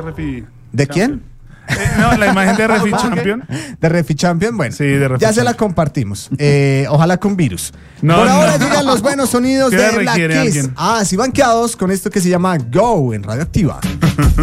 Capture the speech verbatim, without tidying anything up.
Refi. ¿De quién? Eh, no, la imagen de Refi ¿Imagen? Champion. De Refi Champion, bueno, Sí, de Refi ya se la Champion. compartimos. Eh, ojalá con virus. No, Por ahora no. llegan los buenos sonidos ¿Qué de Black requiere Kiss. alguien? Ah, sí, banqueados con esto que se llama Go en Radioactiva.